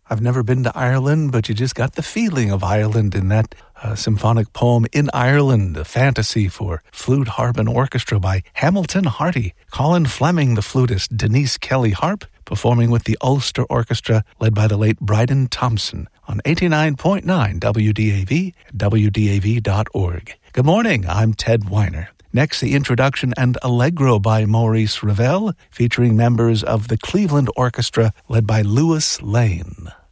I've never been to Ireland, but you just got the feeling of Ireland in that symphonic poem, In Ireland, a fantasy for flute, harp, and orchestra by Hamilton Harty, Colin Fleming, the flutist, Denise Kelly harp, performing with the Ulster Orchestra, led by the late Bryden Thompson, on 89.9 WDAV at WDAV.org. Good morning, I'm Ted Weiner. Next, the introduction and Allegro by Maurice Ravel, featuring members of the Cleveland Orchestra, led by Louis Lane.